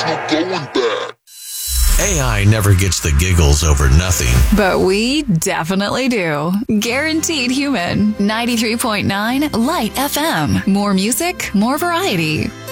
no going back. AI never gets the giggles over nothing. But we definitely do. Guaranteed Human. 93.9 Light FM. More music, more variety.